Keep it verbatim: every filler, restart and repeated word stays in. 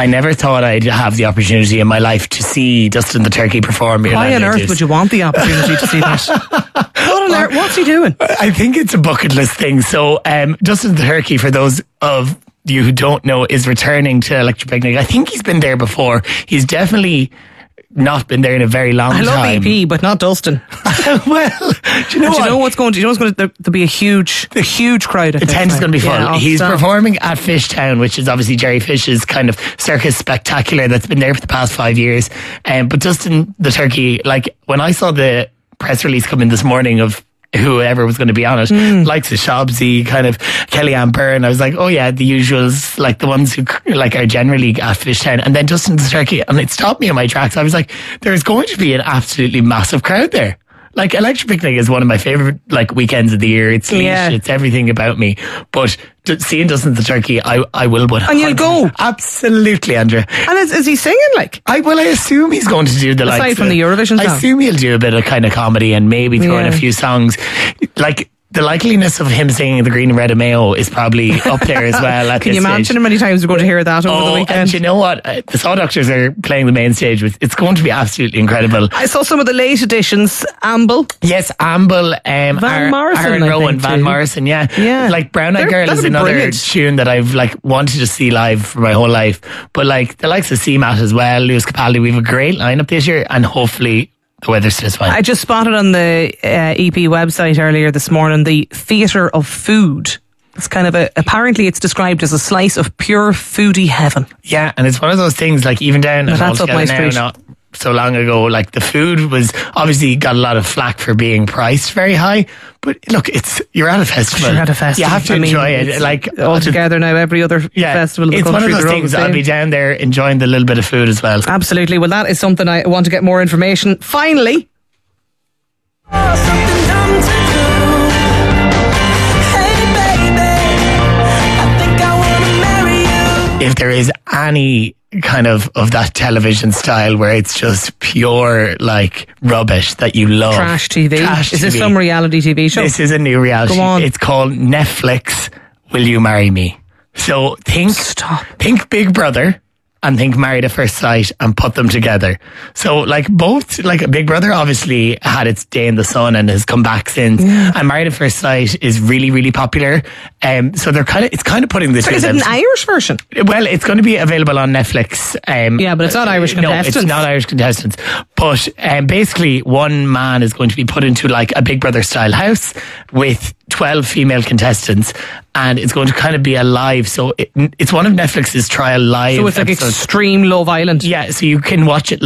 I never thought I'd have the opportunity in my life to see Dustin the Turkey perform. Why on earth would you want the opportunity to see that? What on earth? What's he doing? I think it's a bucket list thing. So um, Dustin the Turkey, for those of you who don't know, is returning to Electric Picnic. I think he's been there before. He's definitely not been there in a very long I time. love E P, but not Dustin. Well, do you know, do what? you know what's going to? Do you know what's going to? There, there'll be a huge, a huge crowd. At The tent's going to be full. Yeah, He's stop. performing at Fishtown, which is obviously Jerry Fish's kind of circus spectacular that's been there for the past five years. Um, but Dustin the Turkey, like when I saw the press release come in this morning of whoever was going to be on it, mm. likes of Shabsy, kind of Kellyanne Byrne, I was like, oh yeah, the usuals, like the ones who like are generally at Fishtown. And then Dustin the Turkey, and it stopped me in my tracks. I was like, there's going to be an absolutely massive crowd there. Like Electric Picnic is one of my favourite like weekends of the year. It's leash, yeah. it's everything about me. But d- seeing Dustin the Turkey, I I will. But and you'll go, absolutely, Andrea. And is, is he singing like? I well, I assume he's going to do the like aside from the Eurovision song. I assume he'll do a bit of kind of comedy and maybe throw yeah. in a few songs. Like the likeliness of him singing the Green and Red of Mayo is probably up there as well. At Can this you imagine stage. how many times we're going to hear that over oh, the weekend? And you know what? Uh, the Saw Doctors are playing the main stage with. It's going to be absolutely incredible. I saw some of the late editions. Amble. Yes, Amble, um, Van Ar- Morrison, Aaron I Rowan, think, Van too. Morrison, yeah. Yeah. Like Brown Eyed They're- Girl that'd is be another brilliant. tune that I've like wanted to see live for my whole life. But like the likes of C MAT as well, Lewis Capaldi, we have a great lineup this year, and hopefully the weather stays fine. I just spotted on the uh, E P website earlier this morning the Theatre of Food. It's kind of a, apparently it's described as a slice of pure foodie heaven. Yeah, and it's one of those things like even down at that's up my Altogether now, street. not so long ago, like the food was obviously got a lot of flack for being priced very high. But look, it's you're at a festival. You're at a festival. You have to I mean, enjoy it. it's Like all together now, every other yeah, festival in the it's country. one of those they're all things. the I'll same. be down there enjoying the little bit of food as well. Absolutely. Well, that is something I want to get more information. Finally. If there is any kind of of that television style where it's just pure like rubbish that you love, Trash T V. Trash Is this T V. some reality T V show? This is a new reality. Go on. It's called Netflix Will You Marry Me? So think Stop. think Big Brother and think Married at First Sight and put them together. So like both, like Big Brother obviously had its day in the sun and has come back since. Yeah. And Married at First Sight is really, really popular. Um, so they're kind of, it's kind of putting this. So is it an Irish version? Well, it's going to be available on Netflix. Um, Yeah, but it's not Irish contestants. No, it's not Irish contestants. But um, basically, one man is going to be put into like a Big Brother style house with twelve female contestants, and it's going to kind of be a live. So it, it's one of Netflix's trial live. So it's like episodes. Extreme Love Island. Yeah, so you can watch it